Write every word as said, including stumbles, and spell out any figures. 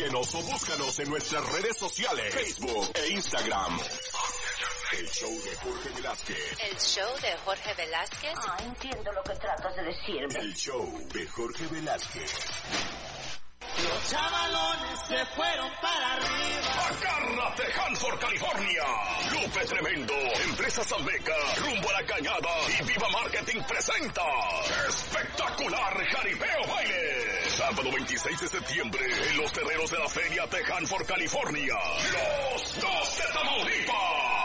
Síguenos o búscanos en nuestras redes sociales, Facebook e Instagram. El show de Jorge Velázquez. El show de Jorge Velázquez. Ah, entiendo lo que tratas de decirme. El show de Jorge Velázquez. Los chavalones se fueron para arriba. Agárrate, Hanford, California. Lupe Tremendo, Empresas Albeca, Rumbo a la Cañada y Viva Marketing presenta Espectacular Jaripeo Baile. Sábado veintiséis de septiembre en los terrenos de la feria de Hanford, California. Los dos de Tamaulipas.